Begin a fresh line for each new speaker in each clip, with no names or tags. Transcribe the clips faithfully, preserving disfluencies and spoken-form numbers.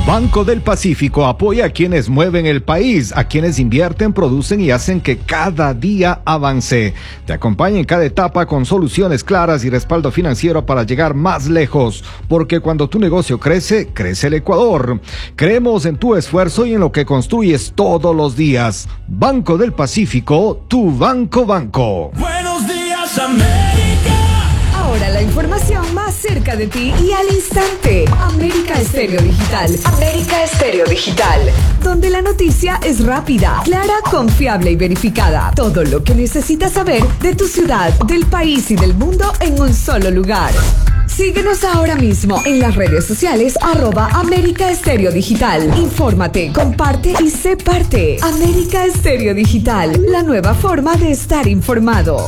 Banco del Pacífico apoya a quienes mueven el país, a quienes invierten, producen y hacen que cada día avance. Te acompaña en cada etapa con soluciones claras y respaldo financiero para llegar más lejos, porque cuando tu negocio crece, crece el Ecuador. Creemos en tu esfuerzo y en lo que construyes todos los días. Banco del Pacífico, tu banco banco.
Buenos días, América.
Ahora la información más cerca de ti y al instante. América Estéreo Digital. América Estéreo Digital. Donde la noticia es rápida, clara, confiable y verificada. Todo lo que necesitas saber de tu ciudad, del país y del mundo en un solo lugar. Síguenos ahora mismo en las redes sociales arroba América Estéreo Digital. Infórmate, comparte y sé parte. América Estéreo Digital, la nueva forma de estar informado.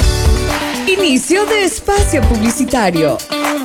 Inicio de espacio publicitario.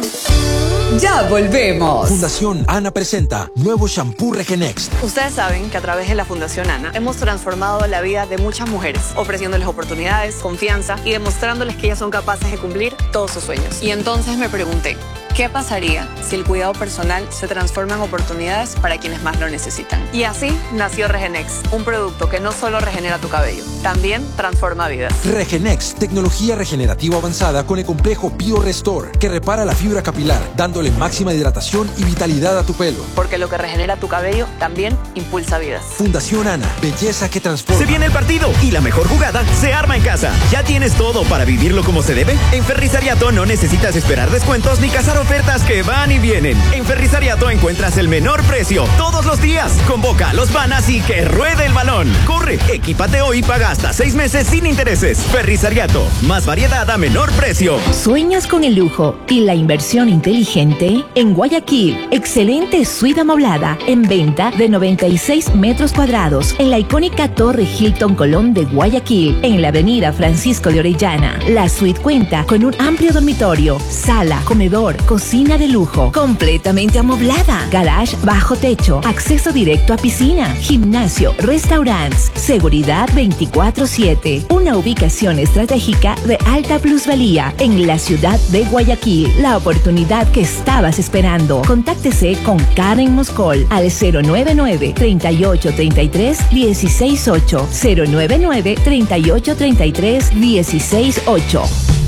Ya volvemos.
Fundación Ana presenta nuevo shampoo Regenext.
Ustedes saben que a través de la Fundación Ana hemos transformado la vida de muchas mujeres, ofreciéndoles oportunidades, confianza y demostrándoles que ellas son capaces de cumplir todos sus sueños. Y entonces me pregunté, ¿qué pasaría si el cuidado personal se transforma en oportunidades para quienes más lo necesitan? Y así nació Regenext, un producto que no solo regenera tu cabello, también transforma vidas.
Regenext, tecnología regenerativa avanzada con el complejo BioRestore, que repara la fibra capilar, dándole máxima hidratación y vitalidad a tu pelo.
Porque lo que regenera tu cabello también impulsa vidas.
Fundación Ana, belleza que transforma.
Se viene el partido y la mejor jugada se arma en casa. ¿Ya tienes todo para vivirlo como se debe? En Ferrisariato no necesitas esperar descuentos ni cazar ofertas que van y vienen. En Ferrisariato encuentras el menor precio todos los días. Convoca a los panas y que ruede el balón. Corre, equípate hoy y paga hasta seis meses sin intereses. Ferrisariato, más variedad a menor precio.
¿Sueñas con el lujo y la inversión inteligente? En Guayaquil, excelente suite amoblada en venta de noventa y seis metros cuadrados en la icónica Torre Hilton Colón de Guayaquil, en la avenida Francisco de Orellana. La suite cuenta con un amplio dormitorio, sala, comedor, cocina de lujo, completamente amoblada, garage bajo techo, acceso directo a piscina, gimnasio, restaurantes, seguridad veinticuatro siete. Una ubicación estratégica de alta plusvalía en la ciudad de Guayaquil. La oportunidad que estabas esperando. Contáctese con Karen Moscol al cero nueve nueve, treinta y ocho, treinta y tres, dieciséis ocho, cero nueve nueve, treinta y ocho, treinta y tres, dieciséis ocho.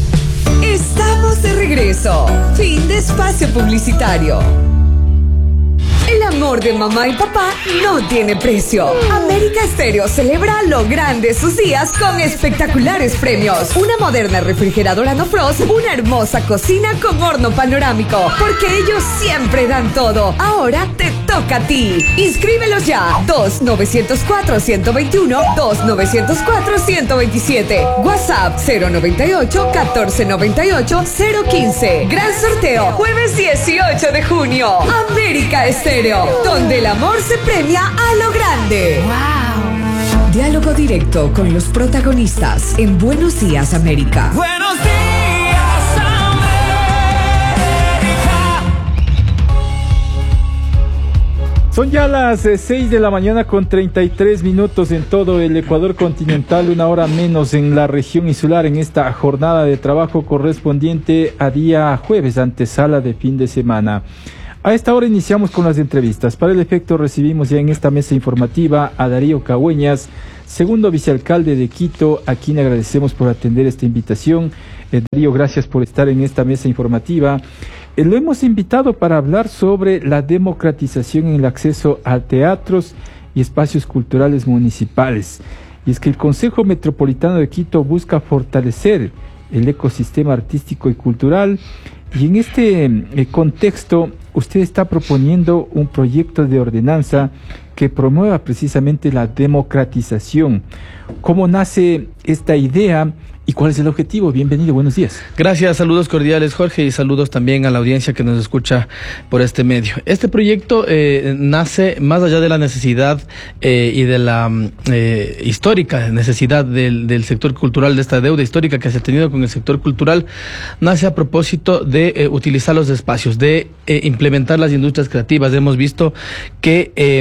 Estamos de regreso. Fin de espacio publicitario. El amor de mamá y papá no tiene precio. América Estéreo celebra lo grande sus días con espectaculares premios. Una moderna refrigeradora No Frost, una hermosa cocina con horno panorámico, porque ellos siempre dan todo. Ahora te toca a ti. Inscríbelos ya. dos nueve cero cuatro, uno dos uno, dos nueve cero cuatro, uno dos siete. WhatsApp cero noventa y ocho, catorce noventa y ocho, cero quince. Gran sorteo jueves dieciocho de junio. América Estéreo, donde el amor se premia a lo grande. Wow. Diálogo directo con los protagonistas en Buenos Días, América.
Buenos días, América.
Son ya las eh, seis de la mañana con treinta y tres minutos en todo el Ecuador continental, una hora menos en la región insular, en esta jornada de trabajo correspondiente a día jueves, antesala de fin de semana. A esta hora iniciamos con las entrevistas. Para el efecto recibimos ya en esta mesa informativa a Darío Cagüeñas, segundo vicealcalde de Quito, a quien agradecemos por atender esta invitación. Eh, Darío, gracias por estar en esta mesa informativa. Eh, lo hemos invitado para hablar sobre la democratización en el acceso a teatros y espacios culturales municipales. Y es que el Consejo Metropolitano de Quito busca fortalecer el ecosistema artístico y cultural. Y en este eh, contexto, usted está proponiendo un proyecto de ordenanza que promueva precisamente la democratización. ¿Cómo nace esta idea y cuál es el objetivo? Bienvenido, buenos días.
Gracias, saludos cordiales, Jorge, y saludos también a la audiencia que nos escucha por este medio. Este proyecto eh, nace más allá de la necesidad eh, y de la eh, histórica necesidad del, del sector cultural, de esta deuda histórica que se ha tenido con el sector cultural. Nace a propósito de eh, utilizar los espacios, de eh, implementar las industrias creativas. Hemos visto que eh, a nivel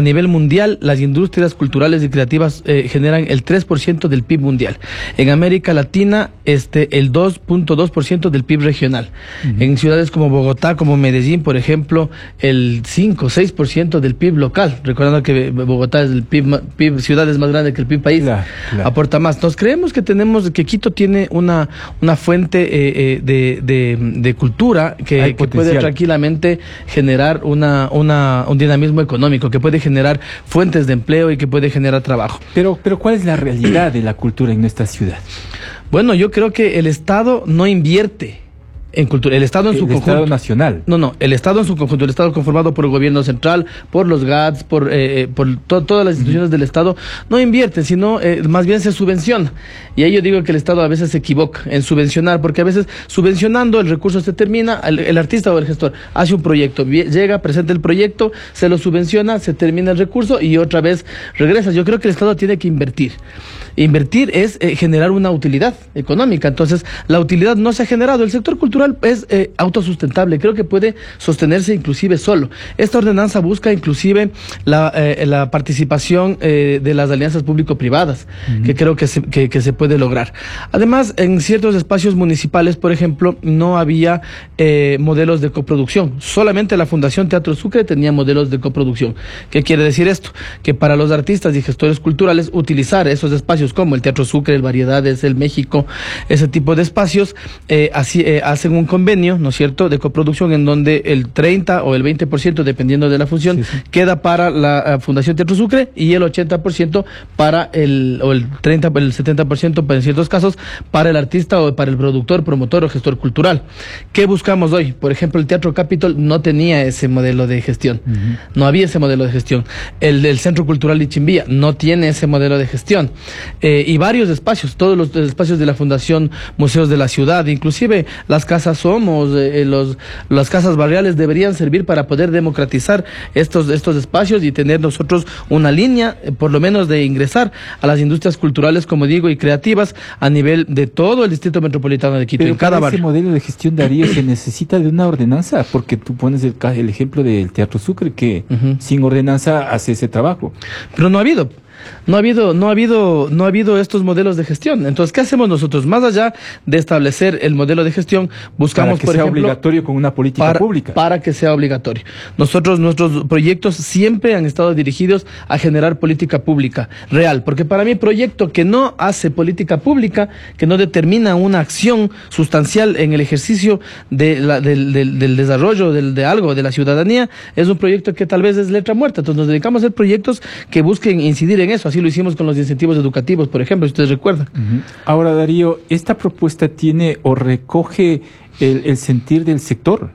nivel mundial, las industrias culturales y creativas eh, generan el tres por ciento del P I B mundial. En América Latina, este, el dos punto dos por ciento del P I B regional. Uh-huh. En ciudades como Bogotá, como Medellín, por ejemplo, el cinco o seis por ciento del P I B local. Recordando que Bogotá es el P I B, P I B ciudad es más grande que el P I B país, claro, claro. aporta más. Nos creemos que tenemos, que Quito tiene una, una fuente eh, eh, de, de, de cultura que, que puede tranquilamente generar una, una, un dinamismo económico, que puede generar fuentes de empleo y que puede generar trabajo.
Pero, pero ¿cuál es la realidad de la cultura en nuestra ciudad?
Bueno, yo creo que el Estado no invierte en cultura. El Estado en su
el
conjunto.
El Estado nacional.
No, no, el Estado en su conjunto. El Estado conformado por el gobierno central, por los G A Ts, por, eh, por to todas las instituciones uh-huh. del Estado, no invierte, sino eh, más bien se subvenciona. Y ahí yo digo que el Estado a veces se equivoca en subvencionar, porque a veces subvencionando el recurso se termina, el, el artista o el gestor hace un proyecto, llega, presenta el proyecto, se lo subvenciona, se termina el recurso y otra vez regresa. Yo creo que el Estado tiene que invertir. Invertir es eh, generar una utilidad económica. Entonces, la utilidad no se ha generado. El sector cultural es eh, autosustentable. Creo que puede sostenerse inclusive solo. Esta ordenanza busca inclusive la, eh, la participación eh, de las alianzas público-privadas, uh-huh. que creo que se, que, que se puede lograr. Además, en ciertos espacios municipales, por ejemplo, no había eh, modelos de coproducción. Solamente la Fundación Teatro Sucre tenía modelos de coproducción. ¿Qué quiere decir esto? Que para los artistas y gestores culturales, utilizar esos espacios como el Teatro Sucre, el Variedades, el México, ese tipo de espacios, eh, así eh, hacen un convenio, ¿no es cierto?, de coproducción en donde el treinta o el veinte por ciento, dependiendo de la función, sí, sí. queda para la uh, Fundación Teatro Sucre y el ochenta por ciento para el, o el treinta, el setenta por ciento en ciertos casos, para el artista o para el productor, promotor o gestor cultural. ¿Qué buscamos hoy? Por ejemplo, el Teatro Capitol no tenía ese modelo de gestión, uh-huh. no había ese modelo de gestión. El del Centro Cultural Ichimbía no tiene ese modelo de gestión. Eh, y varios espacios, todos los espacios de la Fundación Museos de la Ciudad, inclusive las casas Somos, eh, los, las casas barriales deberían servir para poder democratizar estos, estos espacios y tener nosotros una línea, eh, por lo menos de ingresar a las industrias culturales, como digo, y creativas a nivel de todo el distrito metropolitano de Quito,
pero
en cada barrio.
Ese modelo de gestión, Darío, se necesita de una ordenanza, porque tú pones el, el ejemplo del Teatro Sucre, que uh-huh. sin ordenanza hace ese trabajo.
Pero no ha habido. No ha habido, no ha habido, no ha habido estos modelos de gestión. Entonces, ¿qué hacemos nosotros? Más allá de establecer el modelo de gestión, buscamos,
para que
por
sea
ejemplo,
obligatorio con una política
para,
pública.
Para que sea obligatorio. Nosotros, nuestros proyectos siempre han estado dirigidos a generar política pública real, porque para mí proyecto que no hace política pública, que no determina una acción sustancial en el ejercicio de la, del, del, del desarrollo del, de algo de la ciudadanía, es un proyecto que tal vez es letra muerta. Entonces, nos dedicamos a hacer proyectos que busquen incidir en eso. Así lo hicimos con los incentivos educativos, por ejemplo, si ustedes recuerdan.
Uh-huh. Ahora, Darío, ¿esta propuesta tiene o recoge el, el sentir del sector?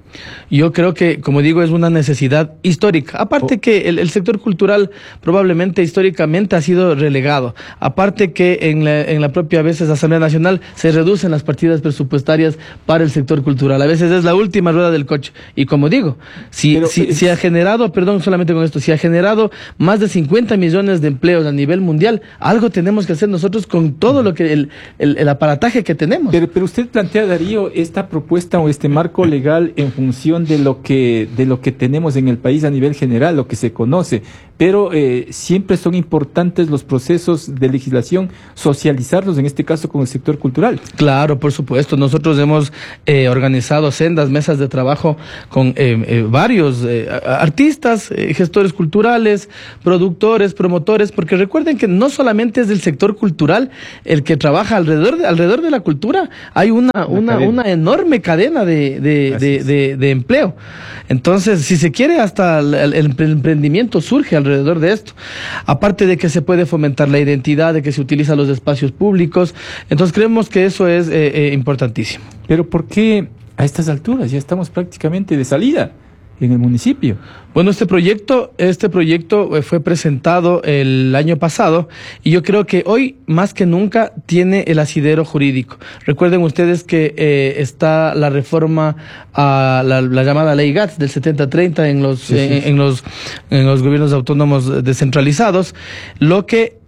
Yo creo que, como digo, es una necesidad histórica. Aparte oh. que el, el sector cultural probablemente históricamente ha sido relegado. Aparte que en la, en la propia a veces Asamblea Nacional se reducen las partidas presupuestarias para el sector cultural. A veces es la última rueda del coche. Y como digo, si, Pero, si, es... si ha generado, perdón, solamente con esto, si ha generado más de cincuenta millones de empleos a nivel mundial, algo tenemos que hacer nosotros con todo lo que el, el, el aparataje que tenemos.
Pero, pero usted plantea, Darío, esta propuesta o este marco legal en función de lo que de lo que tenemos en el país a nivel general, lo que se conoce, pero eh, siempre son importantes los procesos de legislación, socializarlos, en este caso con el sector cultural.
Claro, por supuesto. Nosotros hemos eh, organizado sendas, mesas de trabajo con eh, eh, varios eh, artistas, eh, gestores culturales, productores, promotores, porque recuerden que no solamente es del sector cultural el que trabaja alrededor de, alrededor de la cultura, hay una, una, una, una enorme cadena de, de, de, de, de empleo. Entonces, si se quiere, hasta el, el, el emprendimiento surge alrededor de esto. Aparte de que se puede fomentar la identidad, de que se utilizan los espacios públicos. Entonces, creemos que eso es eh, eh, importantísimo.
Pero ¿por qué a estas alturas? Ya estamos prácticamente de salida en el municipio.
Bueno, este proyecto, este proyecto fue presentado el año pasado y yo creo que hoy más que nunca tiene el asidero jurídico. Recuerden ustedes que eh, está la reforma a la, la llamada ley G A T S del setenta treinta en los, sí, sí. En, en los en los gobiernos autónomos descentralizados, lo que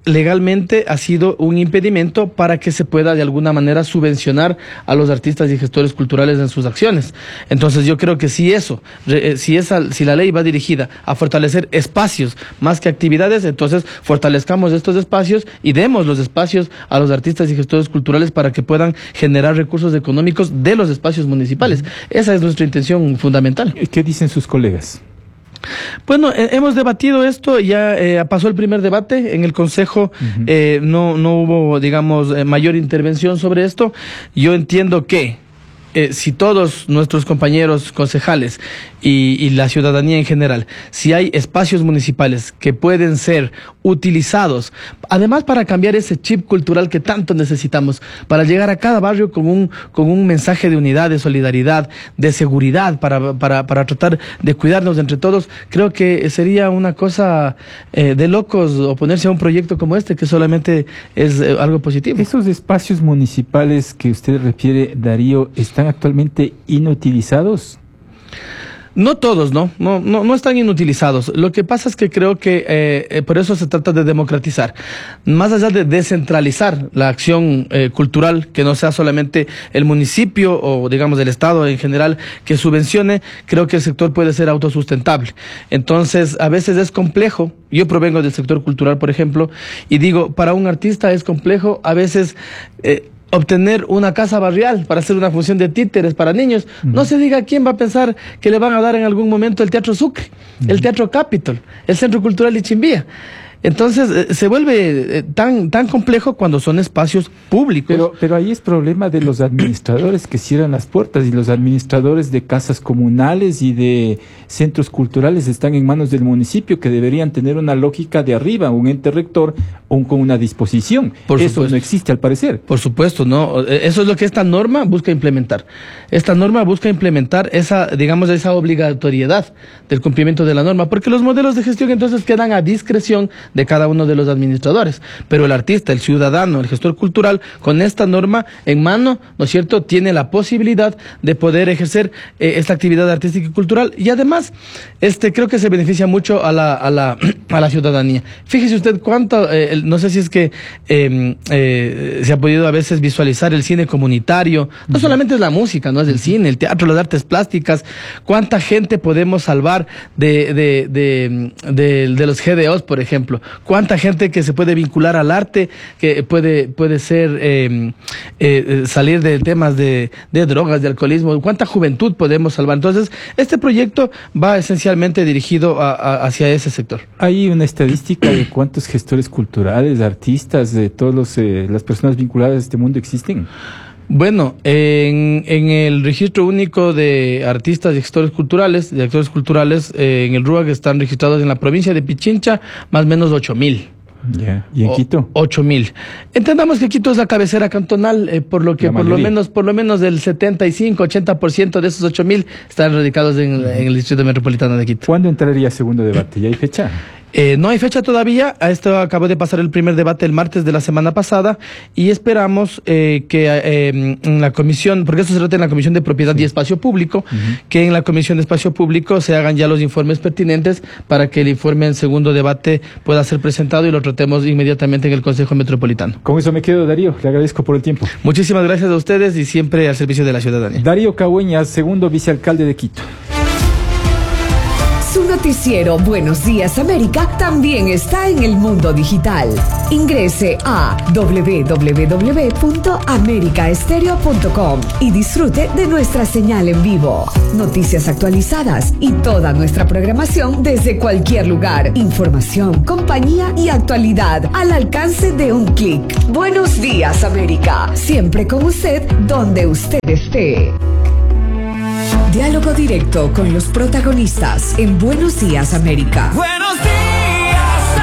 legalmente ha sido un impedimento para que se pueda de alguna manera subvencionar a los artistas y gestores culturales en sus acciones. Entonces yo creo que si eso, si esa, si la ley va dirigida a fortalecer espacios más que actividades, entonces fortalezcamos estos espacios y demos los espacios a los artistas y gestores culturales para que puedan generar recursos económicos de los espacios municipales. Esa es nuestra intención fundamental.
¿Qué dicen sus colegas?
Bueno, eh, hemos debatido esto, ya eh, pasó el primer debate en el Consejo, uh-huh. eh, no, no hubo, digamos, eh, mayor intervención sobre esto. Yo entiendo que Eh, si todos nuestros compañeros concejales y, y la ciudadanía en general, si hay espacios municipales que pueden ser utilizados, además para cambiar ese chip cultural que tanto necesitamos, para llegar a cada barrio con un, con un mensaje de unidad, de solidaridad, de seguridad, para, para, para tratar de cuidarnos entre todos, creo que sería una cosa eh, de locos oponerse a un proyecto como este, que solamente es eh, algo positivo.
Esos espacios municipales que usted refiere, Darío, están actualmente inutilizados.
No todos, ¿no? No, no, no están inutilizados. Lo que pasa es que creo que eh, eh, por eso se trata de democratizar. Más allá de descentralizar la acción eh, cultural, que no sea solamente el municipio o, digamos, el Estado en general que subvencione, creo que el sector puede ser autosustentable. Entonces, a veces es complejo. Yo provengo del sector cultural, por ejemplo, y digo, para un artista es complejo a veces Eh, obtener una casa barrial para hacer una función de títeres para niños. Uh-huh. No se diga quién va a pensar que le van a dar en algún momento el Teatro Sucre, uh-huh. el Teatro Capitol, el Centro Cultural Ichimbía. Entonces, eh, se vuelve eh, tan tan complejo cuando son espacios públicos.
Pero, pero ahí es problema de los administradores que cierran las puertas, y los administradores de casas comunales y de centros culturales están en manos del municipio, que deberían tener una lógica de arriba, un ente rector o con una disposición.
Por
Eso
supuesto.
No existe al parecer.
Por supuesto, no. Eso es lo que esta norma busca implementar. Esta norma busca implementar esa, digamos, esa obligatoriedad del cumplimiento de la norma, porque los modelos de gestión entonces quedan a discreción de cada uno de los administradores. Pero el artista, el ciudadano, el gestor cultural, con esta norma en mano, ¿no es cierto?, tiene la posibilidad de poder ejercer eh, esta actividad artística y cultural, y además, este, creo que se beneficia mucho a la, a la, a la ciudadanía. Fíjese usted cuánto, eh, no sé si es que eh, eh, se ha podido a veces visualizar el cine comunitario, no solamente es la música, no es el cine, el teatro, las artes plásticas, cuánta gente podemos salvar de, de, de, de, de los G D Os, por ejemplo, cuánta gente que se puede vincular al arte, que puede, puede ser eh, eh, salir de temas de, de drogas, de alcoholismo, cuánta juventud podemos salvar. Entonces, este proyecto va esencialmente dirigido a, a, hacia ese sector.
¿Hay una estadística de cuántos gestores culturales, artistas, de todas los, eh, las personas vinculadas a este mundo existen?
Bueno, en, en el registro único de artistas y gestores culturales, de actores culturales, eh, en el RUAG están registrados en la provincia de Pichincha más o menos ocho mil.
Yeah. ¿Y en o, Quito?
Ocho mil. Entendamos que Quito es la cabecera cantonal, eh, por lo que por lo menos por lo menos del setenta y cinco, ochenta por ciento de esos ocho mil están radicados en, uh-huh. en el distrito metropolitano de Quito.
¿Cuándo entraría segundo debate? ¿Ya hay fecha?
Eh, no hay fecha todavía. A esto acabó de pasar el primer debate el martes de la semana pasada, y esperamos eh, que eh, en la comisión, porque esto se trata en la Comisión de Propiedad sí. y Espacio Público, uh-huh. que en la Comisión de Espacio Público se hagan ya los informes pertinentes para que el informe en segundo debate pueda ser presentado y lo tratemos inmediatamente en el Consejo Metropolitano.
Con eso me quedo, Darío. Le agradezco por el tiempo.
Muchísimas gracias a ustedes y siempre al servicio de la ciudadanía.
Darío Cagüeñas, segundo vicealcalde de Quito.
Su noticiero Buenos Días América también está en el mundo digital. Ingrese a doble u doble u doble u punto america estéreo punto com y disfrute de nuestra señal en vivo, noticias actualizadas y toda nuestra programación desde cualquier lugar. Información, compañía y actualidad al alcance de un clic. Buenos Días América, siempre con usted donde usted esté. Diálogo directo con los protagonistas en Buenos Días América.
Buenos días,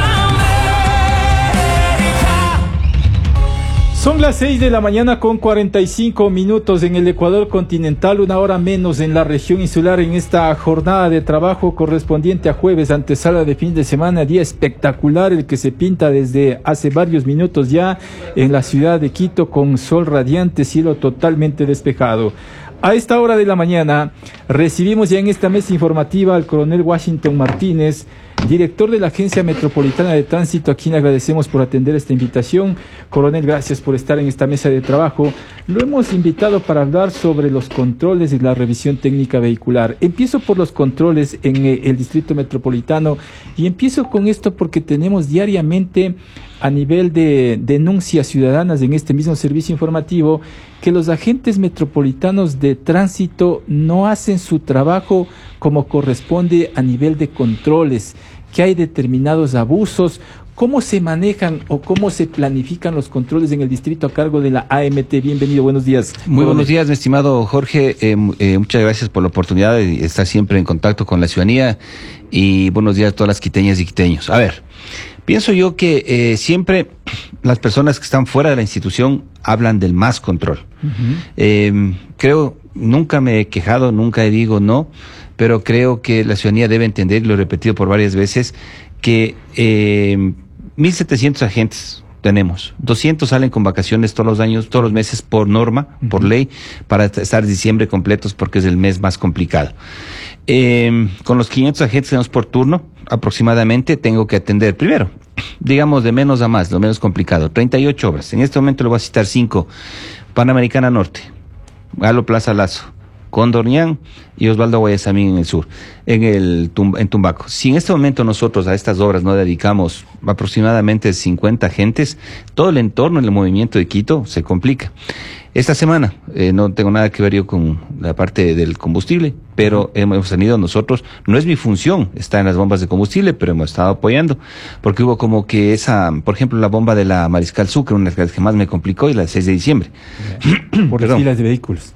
América.
Son las seis de la mañana con cuarenta y cinco minutos en el Ecuador continental, una hora menos en la región insular, en esta jornada de trabajo correspondiente a jueves, antesala de fin de semana, día espectacular el que se pinta desde hace varios minutos ya en la ciudad de Quito, con sol radiante, cielo totalmente despejado. A esta hora de la mañana recibimos ya en esta mesa informativa al coronel Washington Martínez, director de la Agencia Metropolitana de Tránsito, a quien agradecemos por atender esta invitación. Coronel, gracias por estar en esta mesa de trabajo. Lo hemos invitado para hablar sobre los controles y la revisión técnica vehicular. Empiezo por los controles en el Distrito Metropolitano y empiezo con esto porque tenemos diariamente a nivel de denuncias ciudadanas en este mismo servicio informativo que los agentes metropolitanos de tránsito no hacen su trabajo como corresponde a nivel de controles, que hay determinados abusos. ¿Cómo se manejan o cómo se planifican los controles en el distrito a cargo de la A M T? Bienvenido, buenos días.
Muy buenos días, mi estimado Jorge. Eh, eh, muchas gracias por la oportunidad de estar siempre en contacto con la ciudadanía y buenos días a todas las quiteñas y quiteños. A ver, pienso yo que eh, siempre las personas que están fuera de la institución hablan del más control. Uh-huh. Eh, creo, nunca me he quejado, nunca digo no, pero creo que la ciudadanía debe entender, y lo he repetido por varias veces, que eh, mil setecientos agentes tenemos, doscientos salen con vacaciones todos los años, todos los meses por norma, uh-huh. por ley, para estar diciembre completos porque es el mes más complicado. Eh, con los quinientos agentes que tenemos por turno, aproximadamente, tengo que atender, primero, digamos de menos a más, lo menos complicado, treinta y ocho obras. En este momento le voy a citar cinco: Panamericana Norte, Galo Plaza Lazo, Condorñán y Osvaldo Guayasamín en el sur, en el en Tumbaco. Si en este momento nosotros a estas obras no dedicamos aproximadamente cincuenta agentes, todo el entorno en el movimiento de Quito se complica. Esta semana, eh, no tengo nada que ver yo con la parte del combustible, pero hemos tenido nosotros, no es mi función, está en las bombas de combustible, pero hemos estado apoyando, porque hubo como que esa, por ejemplo, la bomba de la Mariscal Sucre, una de las que más me complicó, y la del seis de diciembre.
Por las filas de vehículos.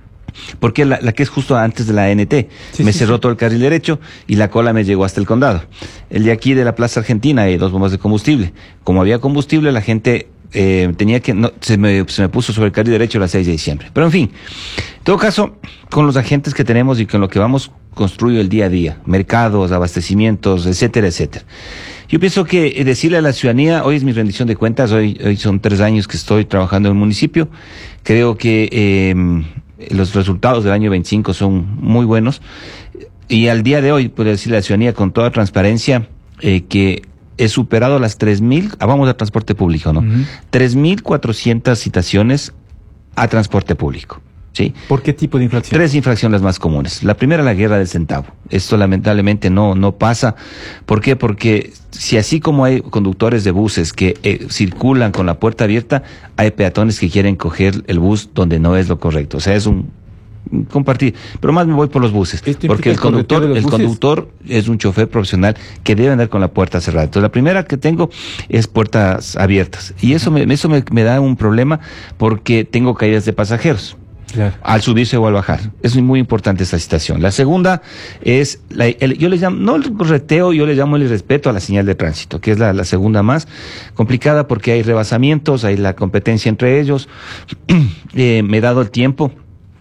Porque la, la que es justo antes de la A N T, sí, me sí, cerró sí. todo el carril derecho y la cola me llegó hasta el condado. El de aquí de la Plaza Argentina hay dos bombas de combustible. Como había combustible, la gente eh, tenía que, no, se me, se me puso sobre el carril derecho el seis de diciembre. Pero en fin, en todo caso, con los agentes que tenemos y con lo que vamos construyo el día a día, mercados, abastecimientos, etcétera, etcétera. Yo pienso que eh, decirle a la ciudadanía, hoy es mi rendición de cuentas, hoy, hoy son tres años que estoy trabajando en el municipio, creo que eh, los resultados del año veinticinco son muy buenos y al día de hoy puedo decirle a la ciudadanía con toda transparencia eh, que he superado las tres mil, ah, vamos a transporte público, ¿no? Uh-huh. tres mil cuatrocientas citaciones a transporte público. ¿Sí?
¿Por qué tipo de infracción?
Tres infracciones más comunes. La primera, la guerra del centavo. Esto lamentablemente no, no pasa. ¿Por qué? Porque si así como hay conductores de buses que eh, circulan con la puerta abierta, hay peatones que quieren coger el bus donde no es lo correcto. O sea, es un compartir. Pero más me voy por los buses. Porque el conductor, el conductor es un chofer profesional que debe andar con la puerta cerrada. Entonces, la primera que tengo es puertas abiertas. Y eso me, eso me, me da un problema porque tengo caídas de pasajeros. Claro. Al subirse o al bajar. Es muy importante esta situación. La segunda es, la, el, yo le llamo, no el correteo, yo le llamo el irrespeto a la señal de tránsito, que es la, la segunda más complicada porque hay rebasamientos, hay la competencia entre ellos. eh, me he dado el tiempo.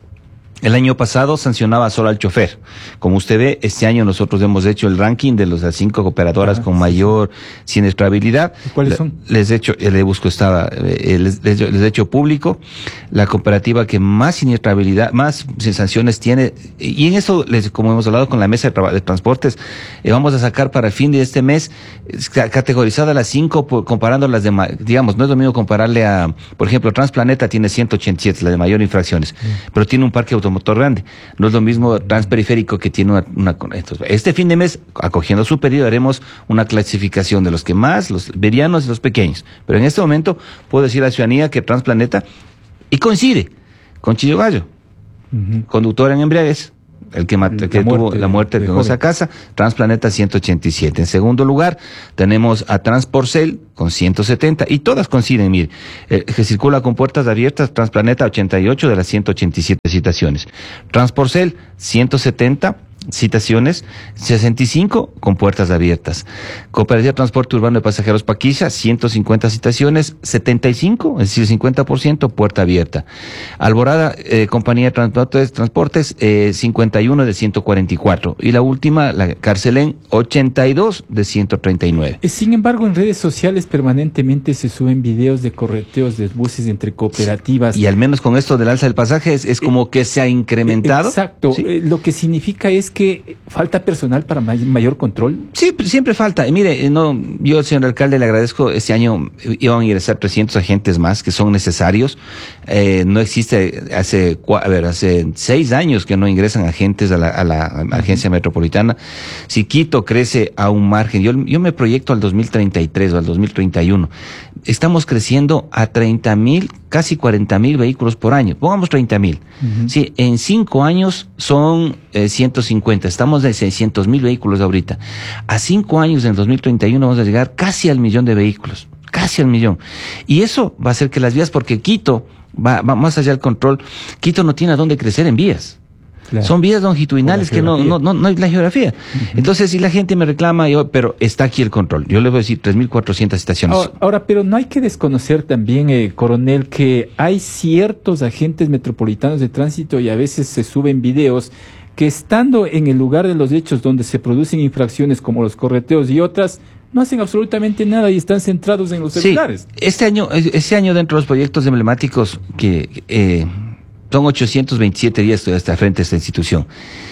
El año pasado sancionaba solo al chofer. Como usted ve, este año nosotros hemos hecho el ranking de las cinco operadoras ah, con sí, mayor sí. siniestrabilidad.
¿Cuáles son?
Les he hecho, le busco estaba, eh, les, les, les he hecho público la cooperativa que más siniestrabilidad, más sanciones tiene. Y en eso, les, como hemos hablado con la mesa de, tra de transportes, eh, vamos a sacar para el fin de este mes categorizadas las cinco, comparando las de, digamos, no es lo mismo compararle a, por ejemplo, Transplaneta tiene ciento ochenta y siete, la de mayor infracciones, sí. pero tiene un parque automotor motor grande. No es lo mismo Transperiférico que tiene una, una... Entonces, este fin de mes, acogiendo su pedido, haremos una clasificación de los que más, los medianos y los pequeños. Pero en este momento puedo decir a la ciudadanía que Transplaneta, y coincide con Chillo Gallo, uh-huh. conductor en embriaguez, el que, el que la tuvo muerte, la muerte de esa casa, Transplaneta ciento ochenta y siete. En segundo lugar, tenemos a Transporcel con ciento setenta, y todas coinciden, mire, eh, que circula con puertas abiertas, Transplaneta ochenta y ocho de las ciento ochenta y siete citaciones. Transporcel ciento setenta, citaciones, sesenta y cinco con puertas abiertas. Cooperativa de Transporte Urbano de Pasajeros Paquisha, ciento cincuenta citaciones, setenta y cinco, es decir, cincuenta por ciento puerta abierta. Alborada, eh, Compañía de Transportes, transportes eh, cincuenta y uno de ciento cuarenta y cuatro. Y la última, la Carcelén, ochenta y dos de ciento treinta y nueve.
Sin embargo, en redes sociales permanentemente se suben videos de correteos de buses entre cooperativas.
Y al menos con esto del alza del pasaje es, es como que se ha incrementado.
Exacto.
¿Sí?
Eh, lo que significa es que falta personal para may- mayor control.
Sí, siempre falta. Y mire, no, yo, señor alcalde, le agradezco. Este año iban a ingresar trescientos agentes más que son necesarios. Eh, no existe, hace, a ver, hace seis años que no ingresan agentes a la, a la, a la agencia metropolitana. Si Quito crece a un margen, yo, yo me proyecto al dos mil treinta y tres o al dos mil treinta y uno. Estamos creciendo a treinta mil, casi cuarenta mil vehículos por año. Pongamos treinta mil. Uh-huh. Sí, en cinco años son eh, ciento cincuenta. Estamos de seiscientos mil vehículos ahorita. A cinco años, en el dos mil treinta y uno, vamos a llegar casi al millón de vehículos. Casi al millón. Y eso va a hacer que las vías, porque Quito va, va más allá del control, Quito no tiene a dónde crecer en vías. Claro. Son vías longitudinales que no, no, no, no hay la geografía. Uh-huh. Entonces, si la gente me reclama, yo, pero está aquí el control. Yo le voy a decir tres mil cuatrocientas estaciones.
Ahora, ahora, pero no hay que desconocer también, eh, coronel, que hay ciertos agentes metropolitanos de tránsito y a veces se suben videos que estando en el lugar de los hechos donde se producen infracciones como los correteos y otras, no hacen absolutamente nada y están centrados en los celulares.
Sí, este año, este año dentro de los proyectos emblemáticos que... Eh, son ochocientos veintisiete días hasta frente a esta institución.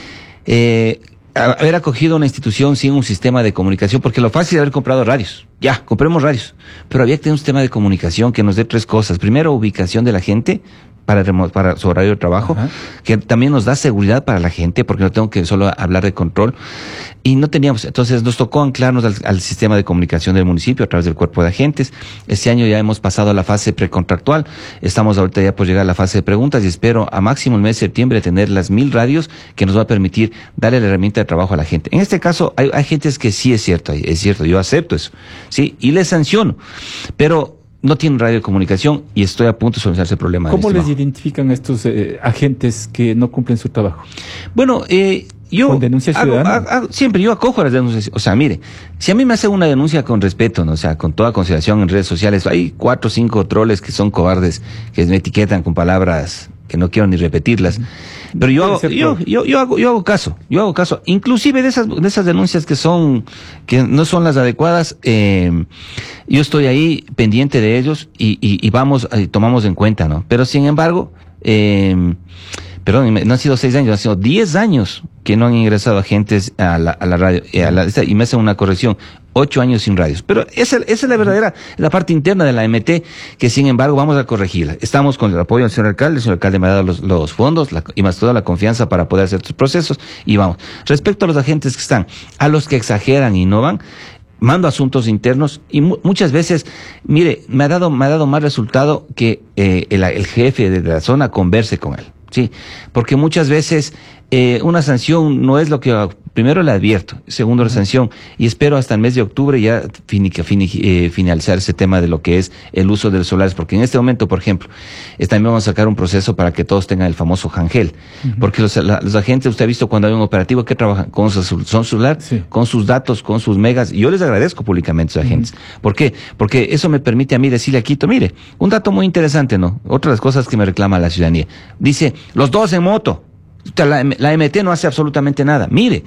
Eh, haber acogido una institución sin un sistema de comunicación, porque lo fácil es haber comprado radios. Ya, compremos radios. Pero había que tener un sistema de comunicación que nos dé tres cosas. Primero, ubicación de la gente para, para su horario de trabajo, ajá, que también nos da seguridad para la gente, porque no tengo que solo hablar de control. Y no teníamos, entonces nos tocó anclarnos al, al sistema de comunicación del municipio a través del cuerpo de agentes. Este año ya hemos pasado a la fase precontractual. Estamos ahorita ya por llegar a la fase de preguntas y espero a máximo el mes de septiembre tener las mil radios que nos va a permitir darle la herramienta de trabajo a la gente. En este caso hay, hay gentes que sí es cierto, es cierto, yo acepto eso, sí, y les sanciono, pero no tienen radio de comunicación y estoy a punto de solucionar ese problema.
¿Cómo les identifican a estos eh, agentes que no cumplen su trabajo?
Bueno, eh, yo
¿Con denuncia ciudadana?
Hago, hago, siempre yo acojo las denuncias. O sea, mire, si a mí me hace una denuncia con respeto, ¿no? O sea, con toda consideración en redes sociales, hay cuatro o cinco troles que son cobardes, que me etiquetan con palabras que no quiero ni repetirlas. Pero yo hago, yo, yo, yo hago, yo hago caso, yo hago caso, inclusive de esas, de esas denuncias que son, que no son las adecuadas, eh, yo estoy ahí pendiente de ellos y, y, y vamos, y tomamos en cuenta, ¿no? Pero sin embargo, eh, perdón, no han sido seis años, han sido diez años que no han ingresado agentes a la, a la radio, eh, a la, y me hacen una corrección, ocho años sin radios. Pero esa, esa es la verdadera, la parte interna de la M T, que sin embargo vamos a corregirla. Estamos con el apoyo del señor alcalde, el señor alcalde me ha dado los, los fondos la, y más toda la confianza para poder hacer estos procesos, y vamos. Respecto a los agentes que están, a los que exageran y no van, mando asuntos internos y mu muchas veces, mire, me ha dado, me ha dado más resultado que eh, el, el jefe de la zona converse con él. Sí, porque muchas veces eh, una sanción no es lo que primero le advierto, segundo la sanción, y espero hasta el mes de octubre ya fini, fini, eh, finalizar ese tema de lo que es el uso de los celulares, porque en este momento, por ejemplo, eh, también vamos a sacar un proceso para que todos tengan el famoso Hangel, uh-huh. porque los, la, los agentes, usted ha visto cuando hay un operativo que trabajan con su son celular, sí. con sus datos, con sus megas, y yo les agradezco públicamente a esos agentes. Uh-huh. ¿Por qué? Porque eso me permite a mí decirle a Quito, mire, un dato muy interesante, ¿no? Otra de las cosas que me reclama la ciudadanía. Dice, los dos en moto. La, la M T no hace absolutamente nada. Mire,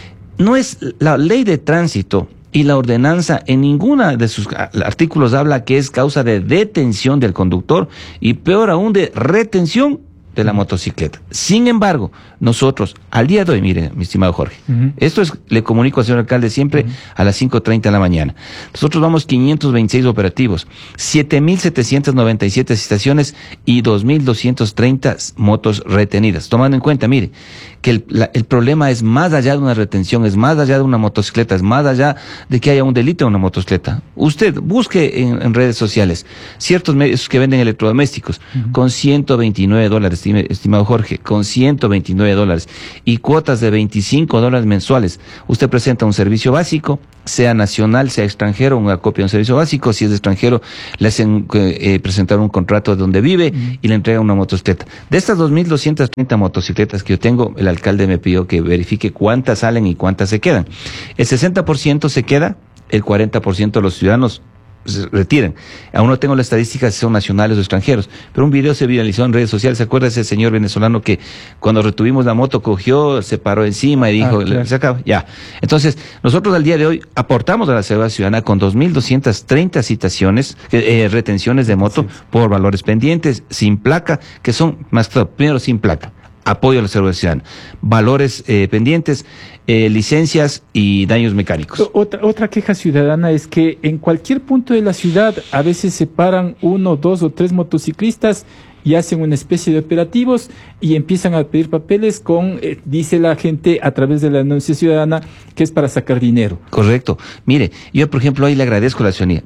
no es la ley de tránsito y la ordenanza en ninguna de sus artículos habla que es causa de detención del conductor y peor aún de retención de la motocicleta. Sin embargo, nosotros, al día de hoy, mire, mi estimado Jorge, uh-huh. esto es, le comunico al señor alcalde siempre uh-huh. a las cinco treinta de la mañana. Nosotros vamos quinientos veintiséis operativos, siete mil setecientas noventa y siete citaciones y dos mil doscientas treinta motos retenidas. Tomando en cuenta, mire, que el, la, el problema es más allá de una retención, es más allá de una motocicleta, es más allá de que haya un delito en una motocicleta. Usted busque en, en redes sociales ciertos medios que venden electrodomésticos uh-huh. con ciento veintinueve dólares estime- estimado Jorge, con ciento veintinueve dólares y cuotas de veinticinco dólares mensuales, usted presenta un servicio básico, sea nacional, sea extranjero, una copia de un servicio básico. Si es de extranjero, le hacen eh, presentar un contrato de donde vive y le entregan una motocicleta. De estas dos mil doscientas treinta motocicletas que yo tengo, el alcalde me pidió que verifique cuántas salen y cuántas se quedan. El sesenta por ciento se queda, el cuarenta por ciento de los ciudadanos se retiran. Aún no tengo la estadística si son nacionales o extranjeros, pero un video se viralizó en redes sociales. ¿Se acuerda ese señor venezolano que cuando retuvimos la moto cogió, se paró encima y dijo,
Ah, claro.
se acaba? Ya. Entonces, nosotros al día de hoy aportamos a la seguridad ciudadana con dos mil doscientas treinta citaciones, eh, eh, retenciones de moto
Sí.
por valores pendientes, sin placa, que son más claro, primero sin placa. Apoyo a la seguridad ciudadana. Valores eh, pendientes, eh, licencias y daños mecánicos.
Otra, otra queja ciudadana es que en cualquier punto de la ciudad a veces se paran uno, dos o tres motociclistas y hacen una especie de operativos y empiezan a pedir papeles con, eh, dice la gente a través de la denuncia ciudadana, que es para sacar dinero.
Correcto. Mire, yo por ejemplo hoy le agradezco a la ciudadanía.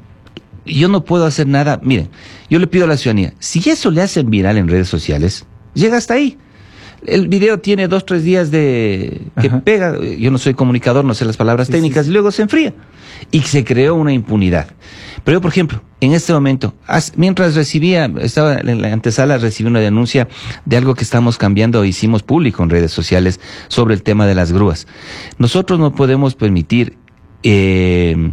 Yo no puedo hacer nada. Miren, yo le pido a la ciudadanía, si eso le hacen viral en redes sociales, llega hasta ahí. El video tiene dos, tres días de que
Ajá.
pega. Yo no soy comunicador, no sé las palabras
Sí,
técnicas,
sí, sí.
y luego se enfría. Y se creó una impunidad. Pero yo, por ejemplo, en este momento, as- mientras recibía, estaba en la antesala, recibí una denuncia de algo que estamos cambiando, hicimos público en redes sociales sobre el tema de las grúas. Nosotros no podemos permitir eh,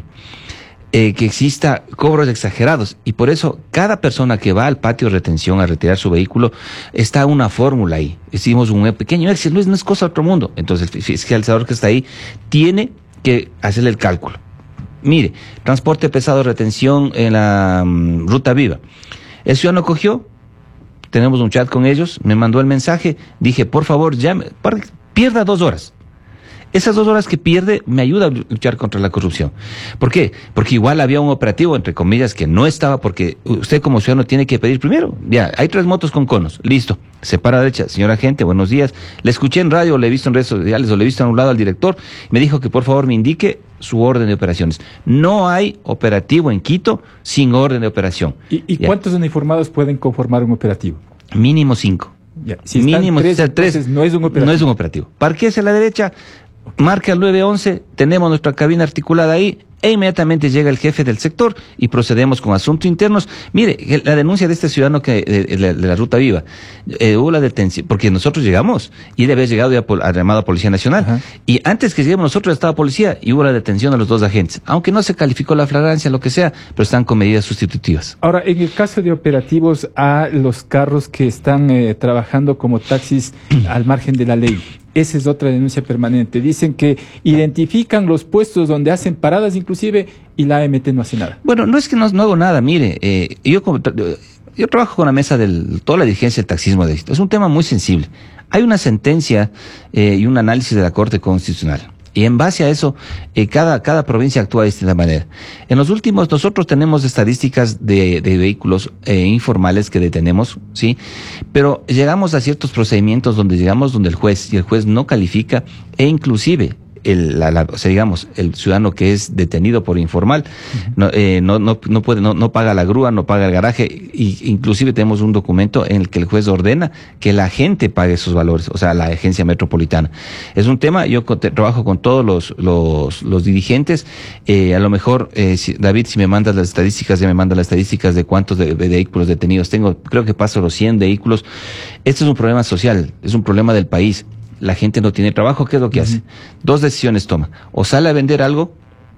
eh, que exista cobros exagerados, y por eso cada persona que va al patio de retención a retirar su vehículo, está una fórmula ahí. Hicimos un pequeño Excel, no es, no es cosa de otro mundo. Entonces el fiscalizador que está ahí tiene que hacerle el cálculo. Mire, transporte pesado, retención en la um, ruta viva. El ciudadano cogió, tenemos un chat con ellos, me mandó el mensaje, dije, por favor, llame, para- pierda dos horas. Esas dos horas que pierde me ayuda a luchar contra la corrupción. ¿Por qué? Porque igual había un operativo, entre comillas, que no estaba, porque usted como ciudadano tiene que pedir primero. Ya, hay tres motos con conos, listo. Se para a la derecha, señor agente, buenos días. Le escuché en radio, le he visto en redes sociales, o le he visto a un lado al director. Me dijo que por favor me indique su orden de operaciones. No hay operativo en Quito sin orden de operación.
¿Y, y
Ya.
cuántos uniformados pueden conformar un operativo?
Mínimo cinco.
Ya, si están
Mínimo
tres,
si están tres,
entonces no es un operativo.
No es un operativo. Parquéese a la derecha, marca el nueve once, tenemos nuestra cabina articulada ahí, e inmediatamente llega el jefe del sector y procedemos con asuntos internos. Mire, la denuncia de este ciudadano que de, de, la, de la Ruta Viva, eh, hubo la detención, porque nosotros llegamos y él había llegado ya por, a llamado a Policía Nacional.
Ajá.
Y antes que lleguemos nosotros estaba policía y hubo la detención de los dos agentes. Aunque no se calificó la flagrancia, lo que sea, pero están con medidas sustitutivas.
Ahora, en el caso de operativos a los carros que están eh, trabajando como taxis al margen de la ley, esa es otra denuncia permanente. Dicen que identifican los puestos donde hacen paradas inclusive y la A M T no hace nada.
Bueno, no es que no, no hago nada, mire, eh, yo como tra- yo trabajo con la mesa de toda la dirigencia del taxismo de Egipto. Es un tema muy sensible. Hay una sentencia eh, y un análisis de la Corte Constitucional. Y en base a eso, eh, cada, cada provincia actúa de distinta manera. En los últimos, nosotros tenemos estadísticas de, de vehículos eh, informales que detenemos, ¿sí? Pero llegamos a ciertos procedimientos donde llegamos donde el juez, y el juez no califica, e inclusive, el, la, la, o sea, digamos, el ciudadano que es detenido por informal, uh-huh. no, eh, no, no, no puede, no, no paga la grúa, no paga el garaje, y inclusive tenemos un documento en el que el juez ordena que la gente pague esos valores, o sea, la agencia metropolitana. Es un tema, yo co- te, trabajo con todos los, los, los dirigentes, eh, a lo mejor, eh, si, David, si me mandas las estadísticas, ya me mandas las estadísticas de cuántos de, de vehículos detenidos tengo, creo que paso los cien vehículos. Este es un problema social, es un problema del país. La gente no tiene trabajo, ¿qué es lo que uh-huh. hace? Dos decisiones toma. O sale a vender algo,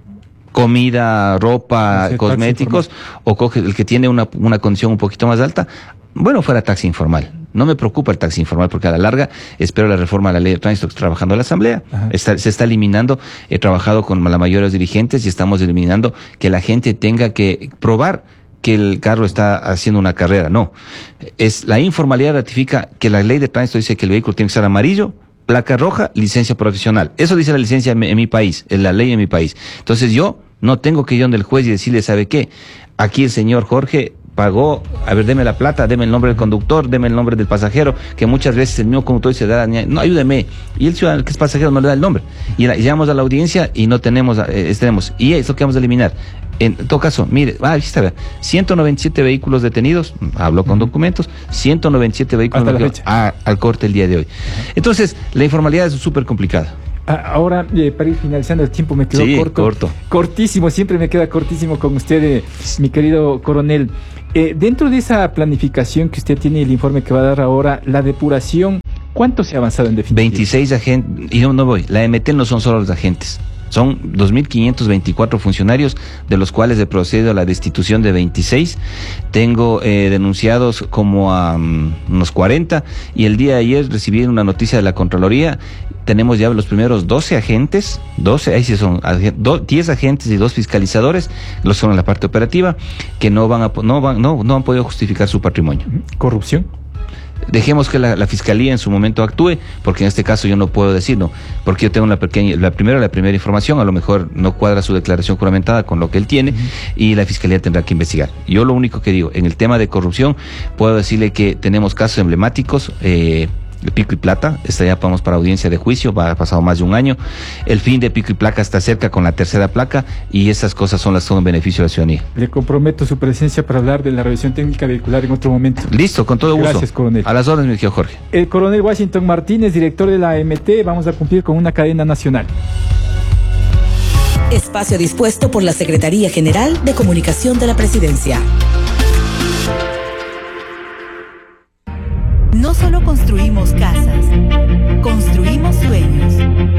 comida, ropa, sí, cosméticos, o coge el que tiene una, una condición un poquito más alta. Bueno, fuera taxi informal. No me preocupa el taxi informal porque a la larga espero la reforma a la ley de tránsito que está trabajando en la Asamblea. Está, se está eliminando, he trabajado con la mayoría de los dirigentes y estamos eliminando que la gente tenga que probar que el carro está haciendo una carrera. No. Es la informalidad ratifica que la ley de tránsito dice que el vehículo tiene que ser amarillo, placa roja, licencia profesional. Eso dice la licencia en mi, en mi país, en la ley en mi país. Entonces yo no tengo que ir donde el juez y decirle, ¿sabe qué? Aquí el señor Jorge pagó, a ver, deme la plata, deme el nombre del conductor, deme el nombre del pasajero, que muchas veces el mismo conductor dice, no, ayúdeme, y el ciudadano que es pasajero no le da el nombre, y la, llegamos a la audiencia y no tenemos, eh, tenemos, y es lo que vamos a eliminar. En todo caso, mire, ah, está, ciento noventa y siete vehículos detenidos, hablo con documentos, ciento noventa y siete vehículos detenidos a, al corte el día de hoy. Entonces, la informalidad es súper complicada.
Ahora, eh, para ir finalizando, el tiempo me quedó
sí,
corto,
corto.
Cortísimo, siempre me queda cortísimo con usted, eh, mi querido coronel. Eh, dentro de esa planificación que usted tiene, el informe que va a dar ahora, la depuración, ¿cuánto se ha avanzado en definitiva?
veintiséis agentes, y no, no voy, la M T no son solo los agentes. Son dos mil quinientos veinticuatro funcionarios, de los cuales he procedido a la destitución de veintiséis. Tengo eh, denunciados como a um, unos cuarenta, y el día de ayer recibí una noticia de la Contraloría. Tenemos ya los primeros doce agentes, doce, ahí sí son diez agentes y dos fiscalizadores, los son en la parte operativa, que no van a no van no no han podido justificar su patrimonio.
¿Corrupción?
Dejemos que la, la fiscalía en su momento actúe, porque en este caso yo no puedo decirlo, porque yo tengo la pequeña, la primera, la primera información, a lo mejor no cuadra su declaración juramentada con lo que él tiene, uh-huh. y la fiscalía tendrá que investigar. Yo lo único que digo, en el tema de corrupción, puedo decirle que tenemos casos emblemáticos, eh, de Pico y Plata, está ya vamos para audiencia de juicio, va, ha pasado más de un año, el fin de Pico y Placa está cerca con la tercera placa, y esas cosas son las que son en beneficio de la ciudadanía.
Le comprometo su presencia para hablar de la revisión técnica vehicular en otro momento.
Listo, con todo gusto.
Gracias, coronel.
A las órdenes, mi querido Jorge.
El coronel Washington Martínez, director de la M T, vamos a cumplir con una cadena nacional.
Espacio dispuesto por la Secretaría General de Comunicación de la Presidencia. No solo construimos casas, construimos sueños.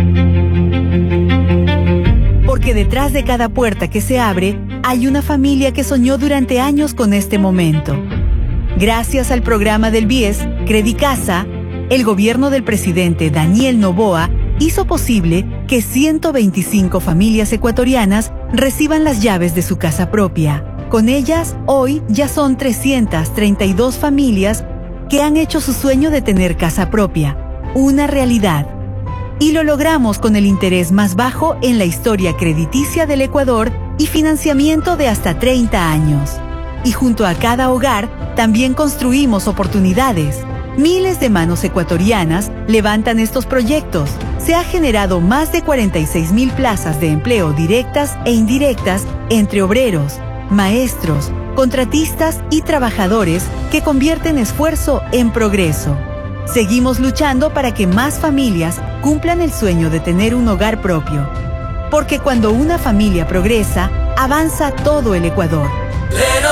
Porque detrás de cada puerta que se abre, hay una familia que soñó durante años con este momento. Gracias al programa del B I E S, Credicasa, el gobierno del presidente Daniel Noboa hizo posible que ciento veinticinco familias ecuatorianas reciban las llaves de su casa propia. Con ellas, hoy ya son trescientas treinta y dos familias que han hecho su sueño de tener casa propia una realidad. Y lo logramos con el interés más bajo en la historia crediticia del Ecuador y financiamiento de hasta treinta años. Y junto a cada hogar, también construimos oportunidades. Miles de manos ecuatorianas levantan estos proyectos. Se ha generado más de cuarenta y seis mil plazas de empleo directas e indirectas entre obreros, maestros, contratistas y trabajadores que convierten esfuerzo en progreso. Seguimos luchando para que más familias cumplan el sueño de tener un hogar propio. Porque cuando una familia progresa, avanza todo el Ecuador.
Renault.